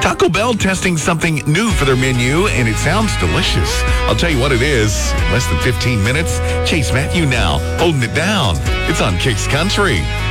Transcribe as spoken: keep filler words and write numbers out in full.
Taco Bell testing something new for their menu, and it sounds delicious. I'll tell you what it is in less than fifteen minutes. Chase Matthew now, holding it down. It's on Kicks Country.